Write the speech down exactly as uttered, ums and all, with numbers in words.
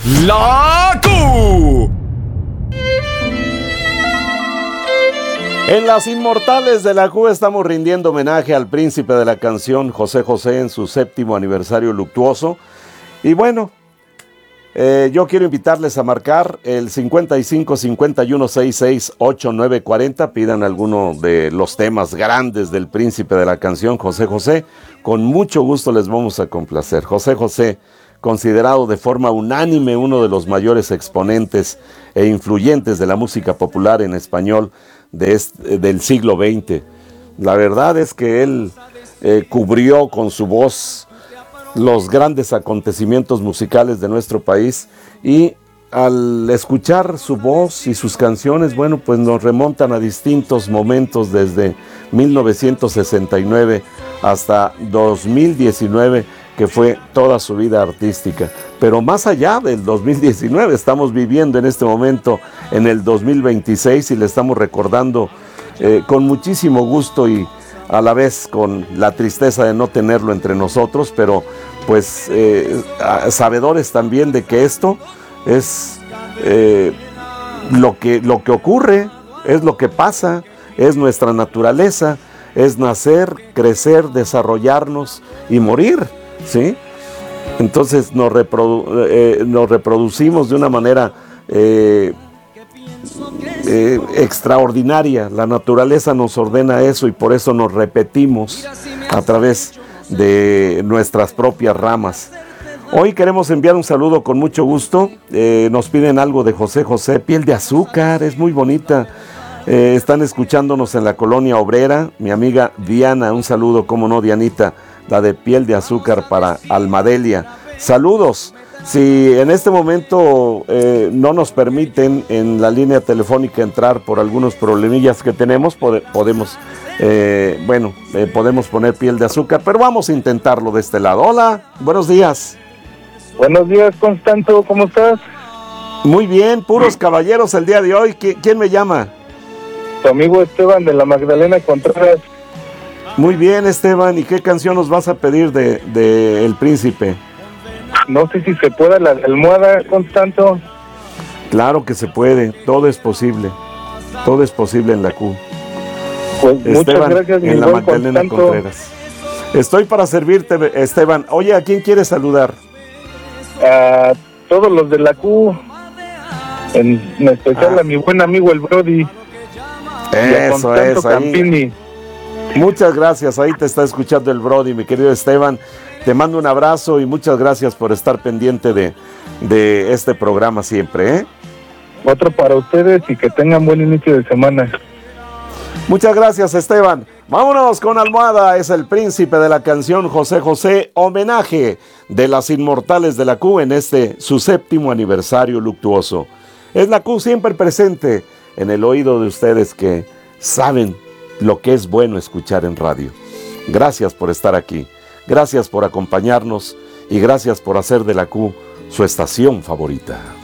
La Q. En las Inmortales de la Q estamos rindiendo homenaje al príncipe de la canción, José José, en su séptimo aniversario luctuoso. Y bueno, eh, yo quiero invitarles a marcar el cincuenta y cinco, cincuenta y uno, sesenta y seis, ochenta y nueve, cuarenta. Pidan alguno de los temas grandes del príncipe de la canción, José José. Con mucho gusto les vamos a complacer. José José, considerado de forma unánime uno de los mayores exponentes e influyentes de la música popular en español de este, del siglo veinte. La verdad es que él eh, cubrió con su voz los grandes acontecimientos musicales de nuestro país, y al escuchar su voz y sus canciones, bueno, pues nos remontan a distintos momentos desde mil novecientos sesenta y nueve hasta dos mil diecinueve, que fue toda su vida artística. Pero más allá del dos mil diecinueve, estamos viviendo en este momento en el dos mil veintiséis y le estamos recordando eh, con muchísimo gusto y a la vez con la tristeza de no tenerlo entre nosotros, pero pues eh, sabedores también de que esto es eh, lo que, lo que ocurre, es lo que pasa, es nuestra naturaleza, es nacer, crecer, desarrollarnos y morir, ¿sí? Entonces nos, reprodu eh, nos reproducimos de una manera eh, eh, extraordinaria. La naturaleza nos ordena eso y por eso nos repetimos a través de nuestras propias ramas. Hoy queremos enviar un saludo con mucho gusto. Eh, nos piden algo de José José, Piel de Azúcar, es muy bonita. Eh, están escuchándonos en la Colonia Obrera. Mi amiga Diana, un saludo, cómo no, Dianita, la de Piel de Azúcar para Almadelia. Saludos. Si en este momento eh, no nos permiten en la línea telefónica entrar por algunos problemillas que tenemos, pod podemos, eh, bueno, eh, podemos poner Piel de Azúcar, pero vamos a intentarlo de este lado. Hola, buenos días. Buenos días, Constanto, ¿cómo estás? Muy bien, puros caballeros el día de hoy. ¿Quién me llama? Tu amigo Esteban de la Magdalena Contreras. Muy bien, Esteban, ¿y qué canción nos vas a pedir de, de El Príncipe? No sé si se pueda la de Almohada, Constanto. Claro que se puede, todo es posible, todo es posible en la Q. Pues Esteban, muchas gracias, mi en la buen Magdalena Constanto. Contreras. Estoy para servirte, Esteban. Oye, ¿a quién quieres saludar? A todos los de la Q, en, en especial ah. a mi buen amigo el Brody. Eso es, ahí. Muchas gracias, ahí te está escuchando el Brody, mi querido Esteban. Te mando un abrazo y muchas gracias por estar pendiente de, de este programa siempre, ¿eh? Otro para ustedes y que tengan buen inicio de semana. Muchas gracias, Esteban. Vámonos con Almohada, es el príncipe de la canción, José José, homenaje de las Inmortales de la Q en este su séptimo aniversario luctuoso. Es la Q siempre presente en el oído de ustedes que saben lo que es bueno escuchar en radio. Gracias por estar aquí, gracias por acompañarnos y gracias por hacer de la Q su estación favorita.